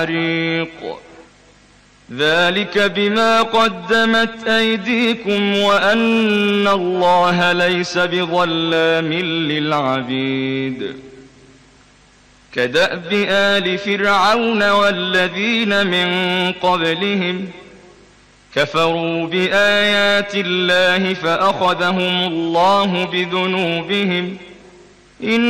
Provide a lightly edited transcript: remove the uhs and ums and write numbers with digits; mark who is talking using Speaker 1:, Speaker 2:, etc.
Speaker 1: ذلك بما قدمت أيديكم وأن الله ليس بظلام للعبيد. كدأب آل فرعون والذين من قبلهم كفروا بآيات الله فأخذهم الله بذنوبهم